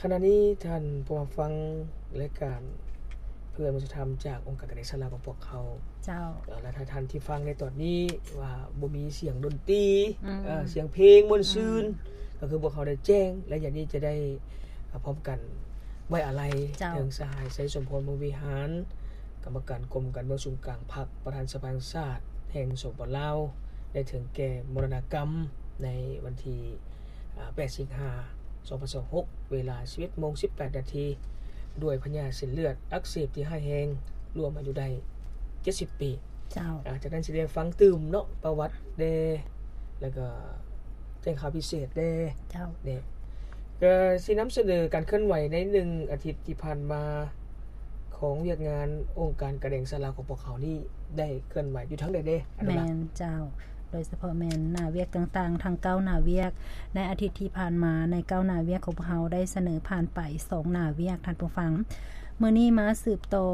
ขณะนี้ท่านผู้ฟังรายการเพื่อนมนุษยธรรมจากองค์การกระแสสลาของพวกเขาเจ้าและท่านที่ฟังในตอนนี้ว่าบ่มีเสียงดนตรีเสียงเพลงม่วนซื่นก็คือพวกเขาได้แจ้งและอย่างนี้จะได้พร้อมกันไว้อาลัยถึงสหายไสสมพรวงศ์วิหารกรรมการกรมการเมืองสูงกลางพรรคประธานสภาแห่งชาติแห่งสปปลาวได้ถึงแก่มรณกรรมในวันที่8สิงหาคม2026เวลา 11:18 น.ด้วยพยาธิเส้นเลือดอักเสบที่ร้ายแรงรวมอายุได้70 ปีเจ้าจากนั้นสิได้ฟังตื่มเนาะประวัติเด้แล้วก็แจ้งข่าวพิเศษเด้เจ้านี่ก็สินำเสนอการเคลื่อนไหวใน1อาทิตย์ที่ผ่านมาของเวียกงานองค์การกระแดงสลาของพวกเขานี่ได้เคลื่อนไหวอยู่ทั้งใดเด้แม่นเจ้าโดยเฉพาะแม่นหน้าเวียกต่างๆทาง9หน้าเวียกในอาทิตย์ที่ผ่านมาใน9หน้าเวียกของพวกเราได้เสนอผ่านไป2หน้าเวียกท่านผู้ฟังมื้อนี้มาสืบต่อ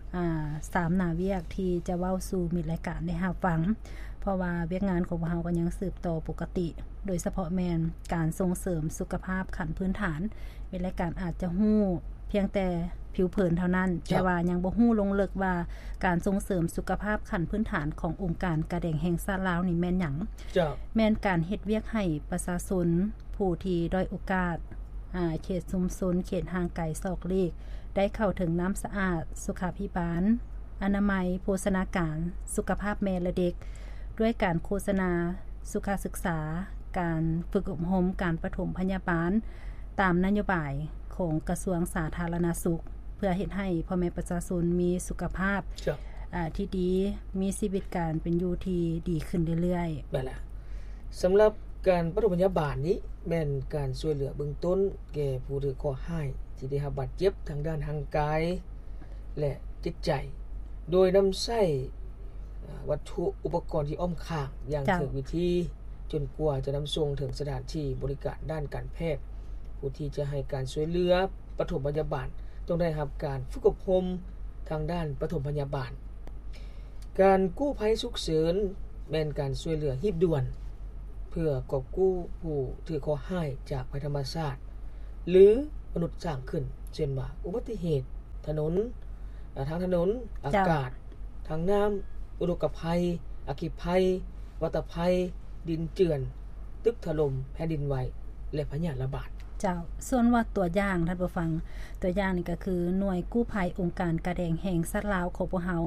3หน้าเวียกที่จะเว้าสู่มิตรรายการได้รับฟังเพราะว่าเวียกงานของพวกเราก็ยังสืบต่อปกติโดยเฉพาะแม่นการส่งเสริมสุขภาพขั้นพื้นฐานมิตรรายการอาจจะฮู้เพียงแต่ผิวเผินเท่านั้นแต่ว่ายังบ่ฮู้ลงลึกว่าการส่งเสริมสุขภาพขั้นพื้นฐานขององค์การกระแดงแห่งชาติลาวนี่แม่นหยังแม่นการเฮ็ดเวียกให้ประชาชนผู้ที่ด้อยโอกาสเขตชุมชนเขตห่างไกลซอกลีกได้เข้าถึงน้ำสะอาดสุขาภิบาลอนามัยโภชนาการสุขภาพแม่และเด็กด้วยการโฆษณาสุขศึกษาการฝึกอบรมการปฐมพยาบาลตามนโยบายของกระทรวงสาธารณสุขเพื่อเฮ็ดให้พ่อแม่ประชาชนมีสุขภาพที่ดีมีชีวิตการเป็นอยู่ที่ดีขึ้นเรื่อยๆนั่นแหละสำหรับการปฐมพยาบาลนี้แม่นการช่วยเหลือเบื้องต้นแก่ผู้ที่ก่อให้ที่ได้รับบาดเจ็บทางด้านร่างกายและจิตใจโดยนำใช้วัตถุอุปกรณ์ที่อ้อมข้างอย่างถูกวิธีจนกว่าจะนำส่งถึงสถานที่บริการด้านการแพทย์ผู้ที่จะให้การช่วยเหลือปฐมพยาบาลต้องได้รับการฝึกอบรมทางด้านปฐมพยาบาลการกู้ภัยฉุกเฉินแม่นการช่วยเหลือรีบด่วนเพื่อกอบกู้ผู้ที่ก่อให้จากภัยธรรมชาติหรือมนุษย์สร้างขึ้นเช่นว่าอุบัติเหตุถนนทางถนนอากาศทางน้ำอุทกภัยอัคคีภัยวัตภัยดินเจือนตึกถล่มแผ่นดินไหวและพยาธิระบาดเจ้าส่วนว่าตัวอย่างท่านผู้ฟังตัวอย่างนี่ก็คือหน่วยกู้ภัยองค์การกระแดงแห่งชาติลาวของพวกเฮา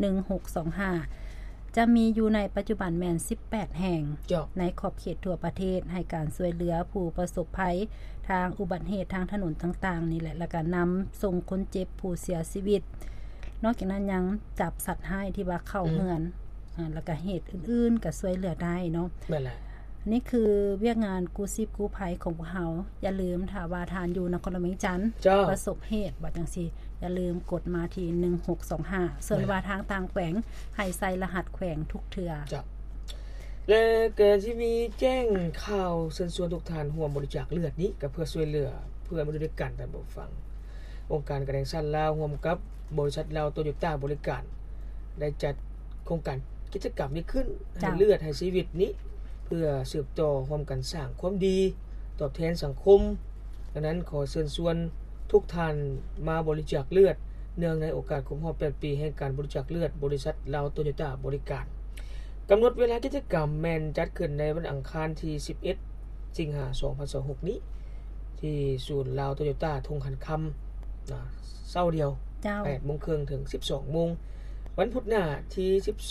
1625จะมีอยู่ในปัจจุบันแม่น18แห่งในขอบเขตทั่วประเทศให้การช่วยเหลือผู้ประสบภัยทางอุบัติเหตุทางถนนต่างๆนี่แหละแล้วก็นำส่งคนเจ็บผู้เสียชีวิตนอกจากนั้นยังจับสัตว์ให้ที่ว่าเข้าเฮือนแล้วก็เหตุอื่นๆก็ช่วยเหลือได้เนาะนั่นแหละนี่คือเวียกงานกู้ชีพกู้ภัยของพวกเฮาอย่าลืมถ้าว่าทานอยู่นครหลวงจันทน์ประสบเหตุว่าจังซี่อย่าลืมกดมาที่1625ส่วนว่าทางต่างแขวงให้ใส่รหัสแขวงทุกเทื่อจ้ะและก็สิมีแจ้งข่าวเชิญชวนทุกท่านร่วมบริจาคเลือดนี้ก็เพื่อช่วยเหลือเพื่อมนุษย์ด้วยกันท่านผู้ฟังองค์การกระแดงชาติลาวร่วมกับบริษัทลาวโตโยต้าบริการได้จัดโครงการกิจกรรมนี้ขึ้นให้เลือดให้ชีวิตนี้เพื่อสืบต่อร่วมกันสร้างความดีตอบแทนสังคมดังนั้นขอเชิญชวนทุกท่านมาบริจาคเลือดเนื่องในโอกาสครบรอบ8ปีแห่งการบริจาคเลือดบริษัทลาวโตโยต้าบริการกำหนดเวลากิจกรรมแม่นจัดขึ้นในวันอังคารที่11สิงหาคม2026นี้ที่ศูนย์ลาวโตโยต้าทุ่งหันคำเช้าเดียว 8:30 นถึง 12:00 นวันพุธหน้าที่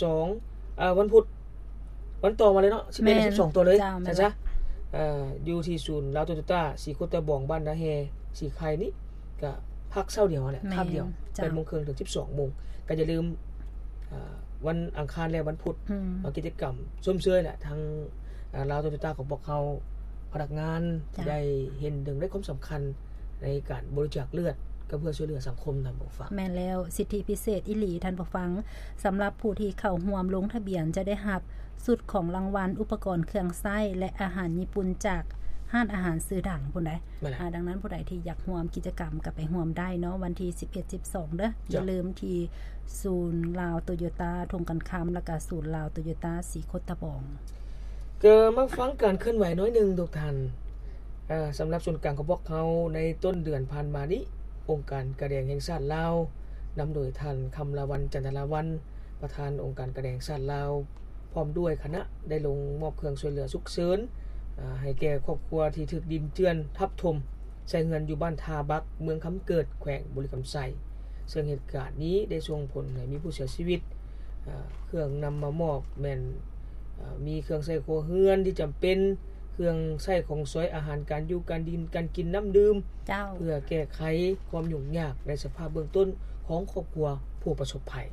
12วันพุธวันต่อมาเลยเนาะ11 12ตัวเลยนะจ๊ะอยู่ที่ศูนย์ลาวโตโยต้าสีโคตะบองบ้านนาแฮสีไข่นี่ก็พักเช้าเดียวแหละคาบเดียว 8:30 นถึง 12:00 นก็อย่าลืมวันอังคารและวันพุธกิจกรรมส้มเสื้อแหละทางลาวโตโยต้าของพวกเขาพนักงานได้เห็นถึงได้ความสำคัญในการบริจาคเลือดก็เพื่อช่วยเหลือสังคมท่านผู้ฟังแม่นแล้วสิทธิพิเศษอีหลีท่านผู้ฟังสำหรับผู้ที่เข้าร่วมลงทะเบียนจะได้รับสุดของรางวัลอุปกรณ์เครื่องใช้และอาหารญี่ปุ่นจากห้านอาหารซื้อดังผู้ใดดังนั้นผู้ใดที่อยากร่วมกิจกรรมก็ไปร่วมได้เนาะวันที่11 12เด้ออย่าลืมที่ศูนย์ลาวโตโยต้าทงกันคำแล้วก็ศูนย์ลาวโตโยต้าสีโคตะบองก็มาฟังการเคลื่อนไหวน้อยนึงทุกท่านสำหรับส่วนกลางของพวกเขาในต้นเดือนผ่านมานี้องค์การกระแดงแห่งชาติลาวนำโดยท่านคำลาวันจันทราวันประธานองค์การกระแดงชาติลาวพร้อมด้วยคณะได้ลงมอบเครื่องช่วยเหลือฉุกเฉินให้แก่ครอบครัวที่ถูกดินเจือนทับถมใช้เงินอยู่บ้านทาบักเมืองคำเกิดแขวงบุรีคำไซซึ่งเหตุการณ์นี้ได้ส่งผลให้มีผู้เสียชีวิตเครื่องนำมามอบแม่นมีเครื่องใช้ครัวเรือนที่จำเป็นเครื่องใช้ของสวยอาหารการอยู่การดินการกินน้ำดื่มเพื่อแก้ไขความยุ่งยากในสภาพเบื้องต้นของครอบครัวผู้ประสบภัย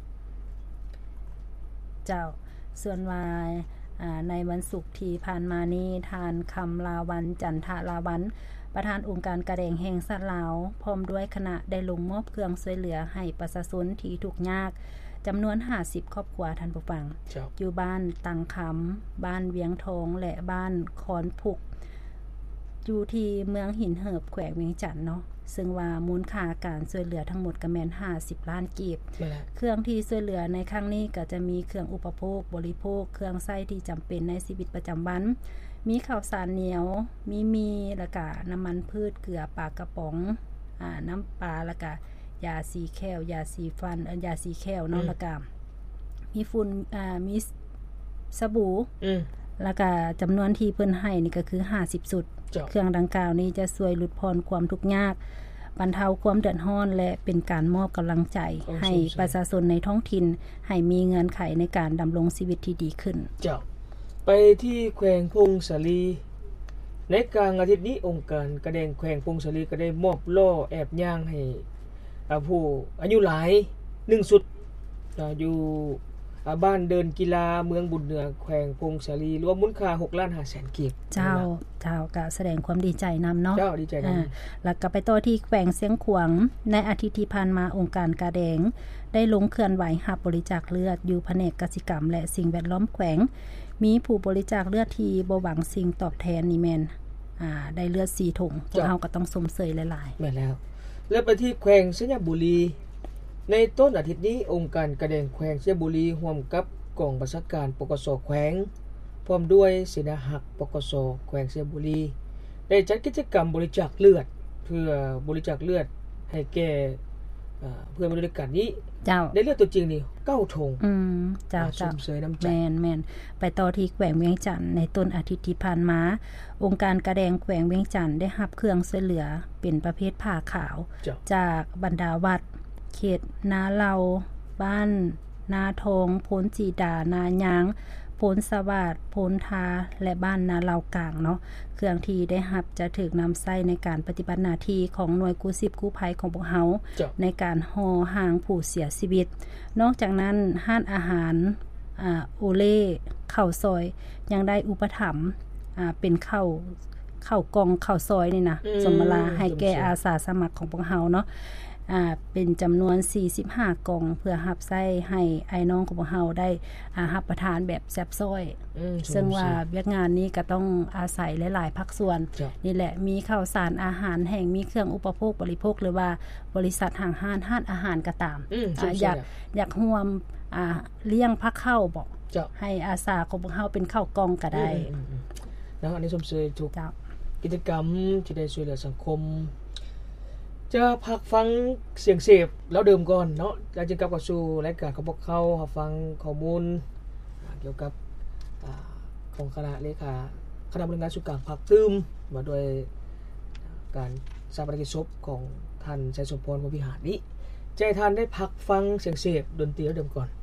เจ้าส่วนว่าในวันศุกร์ที่ผ่านมานี้ทานคำลาวันจันทราวันประธานองค์การกระแดงแห่งชาติลาวพร้อมด้วยคณะได้ลงมอบเครื่องช่วยเหลือให้ประชาชนที่ทุกข์ยากจำนวน50ครอบครัวท่านผู้ฟังอยู่บ้านตังคำบ้านเวียงทองและบ้านคอนผุกอยู่ที่เมืองหินเหิบแขวงเวียงจันทน์เนาะซึ่งว่ามูลค่าการช่วยเหลือทั้งหมดก็แม่น50ล้านกีบเครื่องที่ช่วยเหลือในครั้งนี้ก็จะมีเครื่องอุปโภคบริโภคเครื่องใช้ที่จำเป็นในชีวิตประจำวันมีข้าวสารเหนียวมีแล้วก็น้ำมันพืชเกลือปลากระป๋องน้ำปลาแล้วก็ยาสีแก้วยาสีฟันยาสีแก้วเนาะแล้วก็มีฝุ่นมีสบู่แล้วก็จำนวนที่เพิ่นให้นี่ก็คือ50สุดเครื่องดังกล่าวนี้จะช่วยลดพรความทุกข์ยากบรรเทาความเดือดร้อนและเป็นการมอบกำลังใจให้ประชาชนในท้องถิ่นให้มีเงื่อนไขในการดำรงชีวิตที่ดีขึ้นเจ้าไปที่แขวงพงศาลีในกลางอาทิตย์นี้องค์การกระแดงแขวงพงศาลีก็ได้มอบล้อแอบย่างให้ผู้อายุหลาย1สุดอยู่บ้านเดินกีฬาเมืองบุญเหนือแขวงพงศาลีรวมมูลค่า6,500,000 กีบเจ้าก็แสดงความดีใจนำเนาะเจ้าดีใจนำแล้วก็ไปต่อที่แขวงเสียงขวางในอาทิตย์ที่ผ่านมาองค์การกระแดงได้ลงเคลื่อนไหวรับบริจาคเลือดอยู่แผนกกสิกรรมและสิ่งแวดล้อมแขวงมีผู้บริจาคเลือดที่บ่หวังสิ่งตอบแทนนี่แม่นได้เลือด4ถุงพวกเฮาก็ต้องสมเสยหลายๆแม่นแล้วไปที่แขวงสัญญบุรีในต้นอาทิตย์นี้องค์การกระแดงแขวงสัญญบุรีร่วมกับกองบัญชาการปกส.แขวงพร้อมด้วยเสนาหักปกส.แขวงสัญญบุรีได้จัดกิจกรรมบริจาคเลือดเพื่อบริจาคเลือดให้แก่เพื่อนมนุษย์ด้วยกันนี้เจ้าได้เลือดตัวจริงนี่9ถุงเจ้าสมเสยน้ำใจแม่นไปต่อที่แขวงเวียงจันทน์ในต้นอาทิตย์ที่ผ่านมาองค์การกระแดงแขวงเวียงจันทน์ได้รับเครื่องช่วยเหลือเป็นประเภทผ้าขาวจากบรรดาวัดเขตนาเหลาบ้านนาทองโพนจีดานายางโพนสวัสดิ์โพนทาและบ้านนาเหลากลางเนาะเครื่องที่ได้รับจะถูกนำใช้ในการปฏิบัติหน้าที่ของหน่วยกู้ชีพกู้ภัยของพวกเฮาในการห่อห่างผู้เสียชีวิตนอกจากนั้นห้านอาหารโอเล่ข้าวซอยยังได้อุปถัมภ์เป็นข้าวกล่องข้าวซอยนี่นะสมมาให้แก่อาสาสมัครของพวกเฮาเนาะเป็นจำนวน45กล่องเพื่อรับใช้ให้ไอ้น้องของพวกเฮาได้รับประทานแบบแซ่บซ้อยซึ่งว่าเวียกงานนี้ก็ต้องอาศัยหลายๆภาคส่วนนี่แหละมีข้าวสารอาหารแห้งมีเครื่องอุปโภคบริโภคหรือว่าบริษัทห้านอาหารก็ตามอยากร่วมเลี้ยงพักเข้าบอกให้อาสาของพวกเฮาเป็นข้าวกล่องก็ได้แล้วอันนี้สมเสยทุกกิจกรรมที่ได้ช่วยเหลือสังคมจะพักฟังเสียงเสพแล้วเดิมก่อนเนาะแล้วจึงกลับเข้าสู่รายการของพวกเขาฟังข้อมูลเกี่ยวกับของคณะเลขาคณะบริหารสุขภาพภาคตื้มมาโดยการสาปนกิจศพของท่านชัยสมพรวงศ์วิหารนี้ใจท่านได้พักฟังเสียงเสพดนตรีแล้วเดิมก่อน